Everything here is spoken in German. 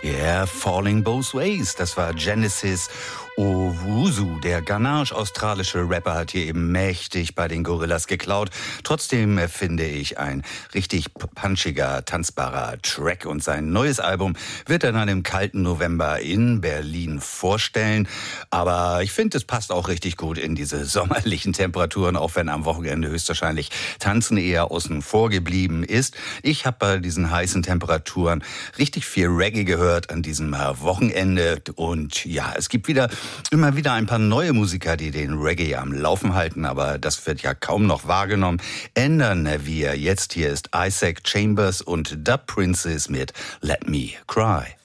Yeah, Falling Both Ways. Das war Genesis Owusu. Der ghanasch-australische Rapper hat hier eben mächtig bei den Gorillas geklaut. Trotzdem finde ich ein richtig punchiger, tanzbarer Track. Und sein neues Album wird er dann im kalten November in Berlin vorstellen. Aber ich finde, es passt auch richtig gut in diese sommerlichen Temperaturen, auch wenn am Wochenende höchstwahrscheinlich Tanzen eher außen vor geblieben ist. Ich habe bei diesen heißen Temperaturen richtig viel Reggae gehört an diesem Wochenende. Und ja, es gibt immer wieder ein paar neue Musiker, die den Reggae am Laufen halten, aber das wird ja kaum noch wahrgenommen. Ändern wir jetzt. Hier ist Isaac Chambers und Dub Princess mit Let Me Cry.